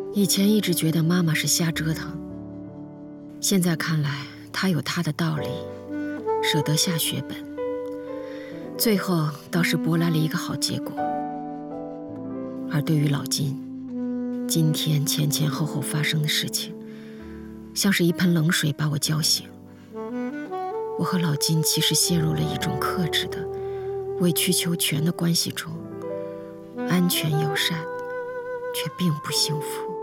以前一直觉得妈妈是瞎折腾，现在看来她有她的道理，舍得下血本，最后倒是博来了一个好结果。而对于老金，今天前前后后发生的事情，像是一盆冷水把我浇醒。我和老金其实陷入了一种克制的、委曲求全的关系中，安全友善，却并不幸福。